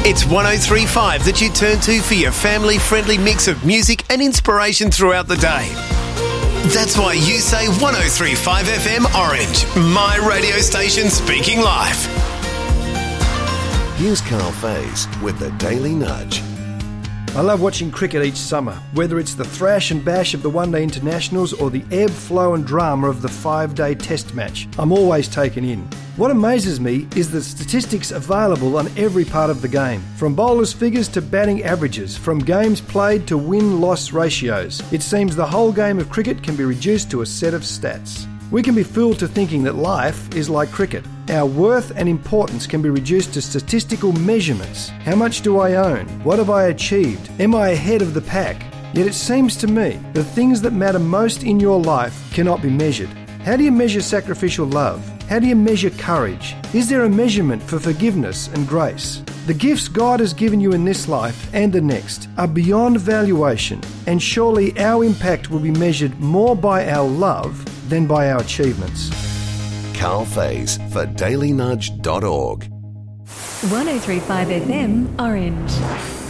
It's 103.5 that you turn to for your family-friendly mix of music and inspiration throughout the day. That's why you say 103.5 FM Orange, my radio station speaking live. Here's Carl Faze with the Daily Nudge. I love watching cricket each summer, whether it's the thrash and bash of the one-day internationals or the ebb, flow and drama of the 5-day test match. I'm always taken in. What amazes me is the statistics available on every part of the game, from bowlers' figures to batting averages, from games played to win-loss ratios. It seems the whole game of cricket can be reduced to a set of stats. We can be fooled to thinking that life is like cricket. Our worth and importance can be reduced to statistical measurements. How much do I own? What have I achieved? Am I ahead of the pack? Yet it seems to me the things that matter most in your life cannot be measured. How do you measure sacrificial love? How do you measure courage? Is there a measurement for forgiveness and grace? The gifts God has given you in this life and the next are beyond valuation, and surely our impact will be measured more by our love than by our achievements. Carl Faze for dailynudge.org. 103.5 FM Orange.